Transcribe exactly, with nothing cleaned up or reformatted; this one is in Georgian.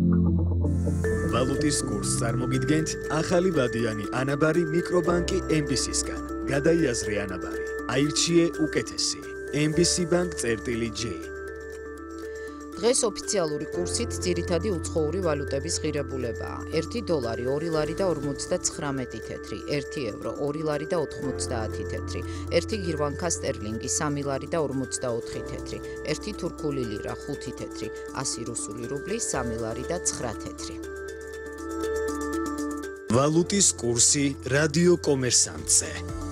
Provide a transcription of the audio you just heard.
ვალუტის კურსს წარმოგიდგენთ ახალი ვადიანი ანაბარი მიკრობანკი ემ ბი სისგან. გადაიაზრე ანაბარი. აირჩიე უკეთესი. ემ ბი სი ბანკ წერტილი ჯი. დღეს ოფიციალური კურსით ძირითადი უცხოური ვალუტების ღირებულებაა. ერთი დოლარი, ორი ლარი და ორმოცდათხრამეტი თეთრი, ერთი ევრო, ორი ლარი და ოთხმოცდაათი თეთრი, ერთი გირვანკა სტერლინგი, სამი ლარი და ორმოცდაოთხი თეთრი, ერთი თურქული ლირა, ხუთი თეთრი, ასი რუსული რუბლი, სამი ლარი და ცხრა თეთრი. ვალუტის კურსი რადიო კომერსანტზე.